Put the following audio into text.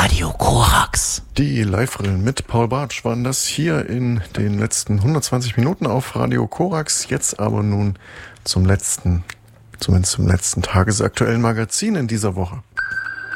Radio Korax. Die Live-Rillen mit Paul Bartsch waren das hier in den letzten 120 Minuten auf Radio Korax. Jetzt aber nun zumindest zum letzten tagesaktuellen Magazin in dieser Woche.